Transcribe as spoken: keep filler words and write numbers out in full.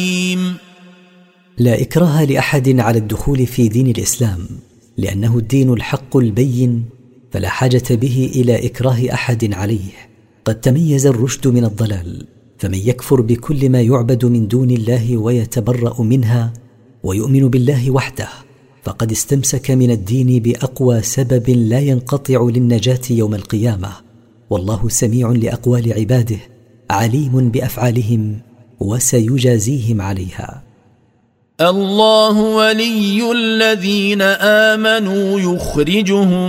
لا إكراه لأحد على الدخول في دين الإسلام، لأنه الدين الحق البين، فلا حاجة به إلى إكراه أحد عليه. قد تميز الرشد من الضلال، فمن يكفر بكل ما يعبد من دون الله ويتبرأ منها ويؤمن بالله وحده فقد استمسك من الدين بأقوى سبب لا ينقطع للنجاة يوم القيامة. والله سميع لأقوال عباده، عليم بأفعالهم، وسيجازيهم عليها. الله ولي الذين آمنوا يخرجهم